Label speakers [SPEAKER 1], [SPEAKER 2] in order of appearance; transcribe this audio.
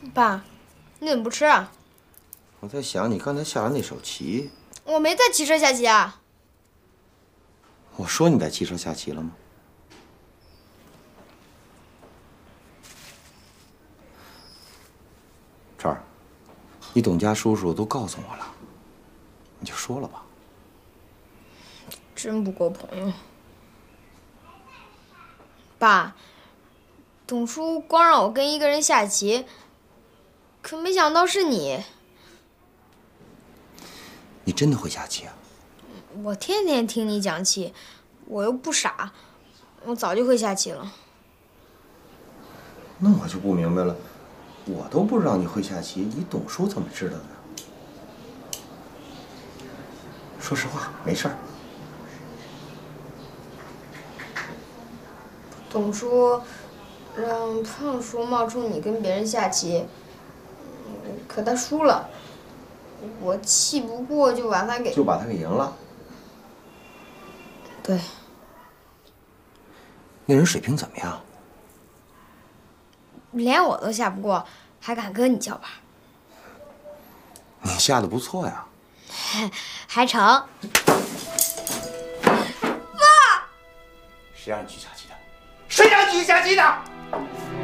[SPEAKER 1] 爸，你怎么不吃啊？
[SPEAKER 2] 我在想你刚才下的那手棋。
[SPEAKER 1] 我没在骑车下棋啊。
[SPEAKER 2] 我说你在骑车下棋了吗？晨儿，你董家叔叔都告诉我了，你就说了吧。
[SPEAKER 1] 真不够朋友。爸，董叔光让我跟一个人下棋，可没想到是你。
[SPEAKER 2] 你真的会下棋啊？
[SPEAKER 1] 我天天听你讲棋，我又不傻，我早就会下棋了。
[SPEAKER 2] 那我就不明白了，我都不知道你会下棋，你董叔怎么知道的？说实话，没事儿。
[SPEAKER 1] 董叔让胖叔冒充你跟别人下棋，可他输了，我气不过就把他给
[SPEAKER 2] 赢了。
[SPEAKER 1] 对。
[SPEAKER 2] 那人水平怎么样？
[SPEAKER 1] 连我都下不过，还敢跟你叫板？
[SPEAKER 2] 你下的不错呀。
[SPEAKER 1] 还成。
[SPEAKER 2] 谁让你去下棋的？谁让你去下棋的？